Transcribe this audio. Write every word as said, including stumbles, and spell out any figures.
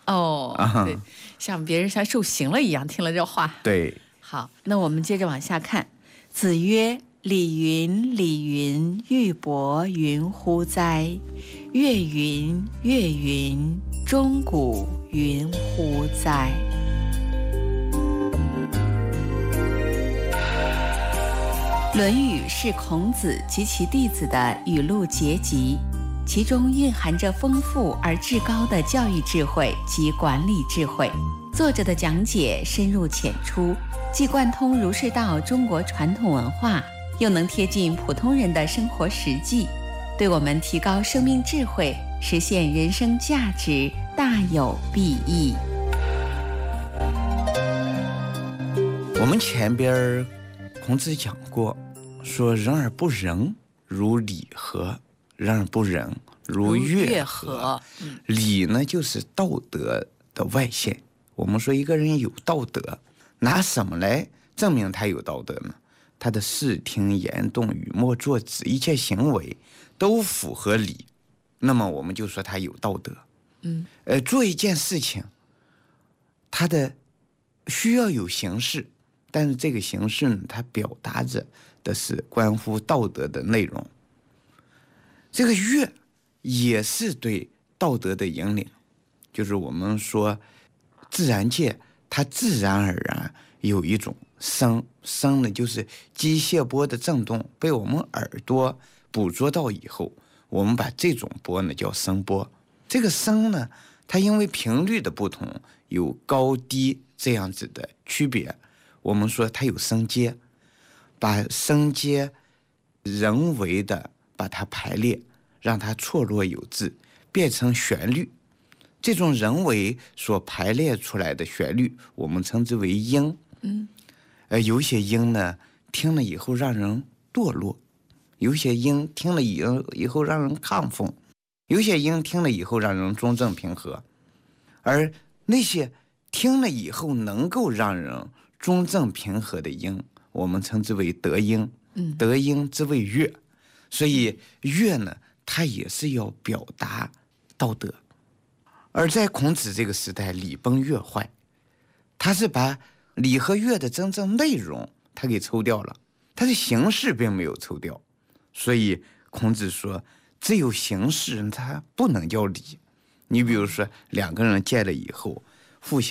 哦， 啊对，像别人像受刑了一样，听了这话。 对， 好，那我们接着往下看。子曰：礼云礼云，玉帛云乎哉？乐云乐云，钟鼓云乎哉？《论语》是孔子及其弟子的语录结集，其中蕴含着丰富而至高的教育智慧及管理智慧。作者的讲解深入浅出，既贯通儒释道中国传统文化，又能贴近普通人的生活实际，对我们提高生命智慧、实现人生价值大有裨益。 我们前边孔子讲过，说人而不仁，如礼合；人而不仁，如乐合。 嗯、 礼呢，就是道德的外现。我们说一个人有道德，拿什么来证明他有道德呢？他的视听言动语默作止一切行为都符合理，那么我们就说他有道德。 嗯， 呃，做一件事情，他的需要有形式，但是这个形式呢，它表达着的是关乎道德的内容。这个乐也是对道德的引领，就是我们说自然界它自然而然有一种声，声呢就是机械波的振动被我们耳朵捕捉到以后，我们把这种波呢叫声波。这个声呢，它因为频率的不同，有高低这样子的区别，我们说它有声阶，把声阶人为的把它排列，让它错落有致，变成旋律。这种人为所排列出来的旋律，我们称之为音。 嗯， 呃，有些音呢，听了以后让人堕落；有些音听了以后以后让人亢奋；有些音听了以后让人中正平和。而那些听了以后能够让人中正平和的音，我们称之为德音。 嗯， 德音之谓乐。所以乐呢，它也是要表达道德。而在孔子这个时代，礼崩乐坏，他是把礼和乐的真正内容他给抽掉了，他的形式并没有抽掉。所以孔子说，只有形式它不能叫礼。你比如说两个人见了以后，互相